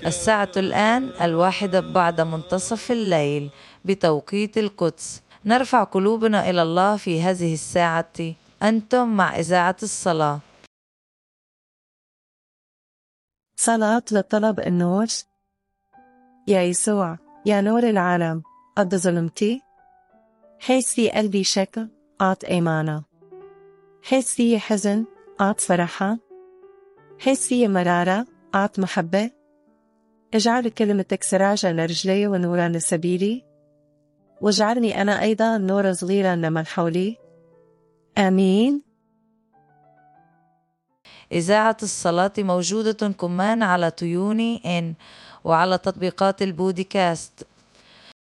الساعة الآن 1 بعد منتصف الليل بتوقيت القدس. نرفع قلوبنا إلى الله في هذه الساعة. أنتم مع إذاعة الصلاة. صلاة لطلب النور. يا يسوع، يا نور العالم، قد ظلمتي؟ حس في قلبي شك، أعط إيمانا. حس في حزن، أعط فرحة. حس في مرارة، أعط محبة. اجعل كلمتك سراجا لرجلي ونورا لسبيلي، واجعلني أنا أيضا نورا صغيرا لمن حولي. آمين. إذاعة الصلاة موجودة كمان على تيوني إن وعلى تطبيقات البودكاست.